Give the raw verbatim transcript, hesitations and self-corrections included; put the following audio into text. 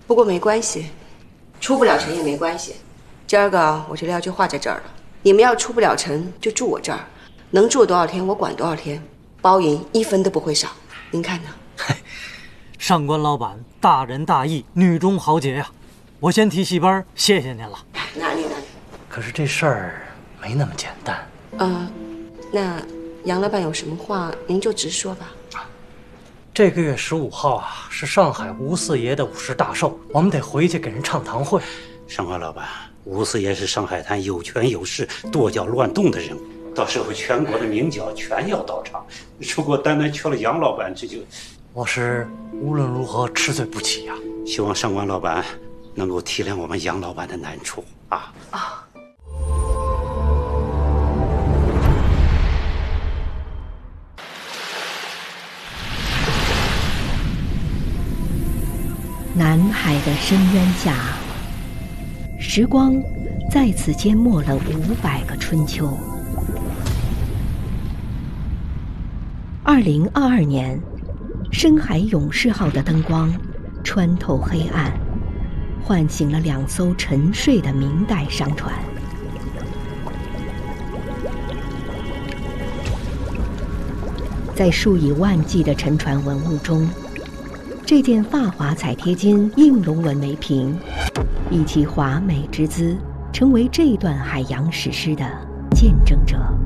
不过没关系，出不了城也没关系。今儿个我这料就画在这儿了。你们要出不了城，就住我这儿，能住多少天我管多少天，包银一分都不会少。您看呢？ 嘿，上官老板大仁大义，女中豪杰呀、啊！我先替戏班谢谢您了。 哪里哪里？ 可是这事儿没那么简单。 呃，那杨老板有什么话您就直说吧。 这个月十五号啊，是上海吴四爷的五十大寿，我们得回去给人唱堂会。 上官老板，吴四爷是上海滩有权有势、跺脚乱动的人物，到时候全国的名角全要到场。如果单单缺了杨老板，这就…… 我是无论如何吃罪不起呀、啊！ 希望上官老板能够体谅我们杨老板的难处啊！啊。 南海的深渊下，时光再次淹没了五百个春秋。二零二二年，深海勇士号的灯光穿透黑暗，唤醒了两艘沉睡的明代商船。在数以万计的沉船文物中，这件发华彩贴金映龙纹眉瓶，以其华美之姿，成为这段海洋史诗的见证者。